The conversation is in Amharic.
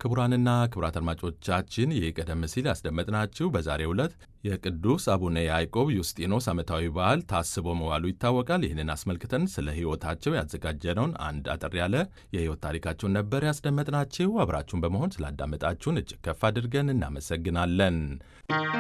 ክቡራንና ክቡራት አድማጮቻችን ይህ ቀደም ሲል ያስደመጥናችሁ በዛሬው ዕለት የቅዱስ አቡነ ያዕቆብ ዩስጢኖስ ዓመታዊ በዓል ታስቦ መዋሉ ይታወቃል። ይህንን አስመልክተን ስለ ሕይወታቸው ያዘጋጀነውን አንድ አጠር ያለ የሕይወት ታሪካቸውን ነበር ያስደመጥናችሁ። አብራችሁን በመሆን ስላዳመጣችሁን እጅግ ከፍ አድርገን እናመሰግናለን።